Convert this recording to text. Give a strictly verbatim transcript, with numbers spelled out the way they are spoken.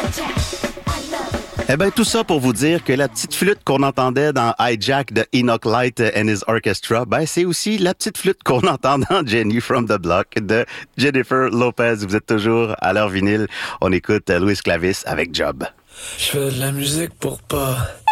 Eh bien, tout ça pour vous dire que la petite flûte qu'on entendait dans Hijack de Enoch Light and His Orchestra, ben, c'est aussi la petite flûte qu'on entend dans Jenny from the Block de Jennifer Lopez. Vous êtes toujours à l'heure vinyle. On écoute Louis Clavis avec Job. Je fais de la musique pour pas